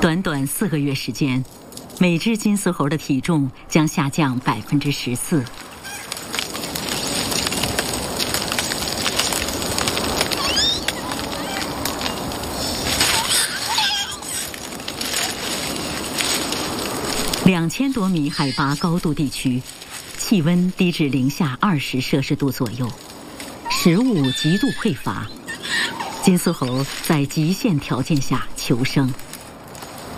短短4个月时间，每只金丝猴的体重将下降14%。2000多米海拔高度地区，气温低至零下20摄氏度左右，食物极度匮乏，金丝猴在极限条件下求生。